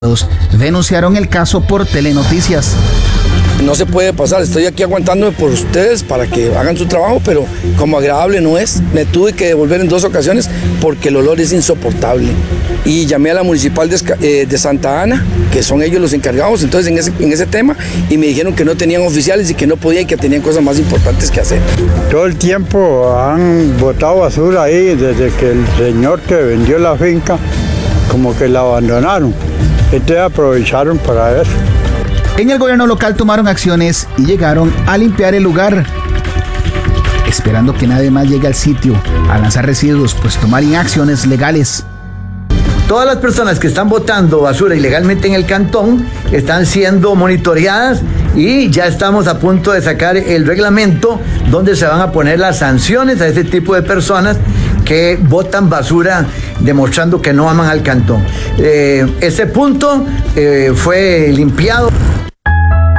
denunciaron el caso por Telenoticias. No se puede pasar, estoy aquí aguantándome por ustedes para que hagan su trabajo, pero como agradable no es. Me tuve que devolver en 2 ocasiones porque el olor es insoportable. Y llamé a la municipal de Santa Ana, que son ellos los encargados, entonces en ese tema, y me dijeron que no tenían oficiales y que no podían y que tenían cosas más importantes que hacer. Todo el tiempo han botado basura ahí, desde que el señor que vendió la finca, como que la abandonaron. Entonces aprovecharon para eso. En el gobierno local tomaron acciones y llegaron a limpiar el lugar, esperando que nadie más llegue al sitio a lanzar residuos, pues tomarían acciones legales. Todas las personas que están botando basura ilegalmente en el cantón están siendo monitoreadas y ya estamos a punto de sacar el reglamento donde se van a poner las sanciones a ese tipo de personas que botan basura demostrando que no aman al cantón. Ese punto fue limpiado.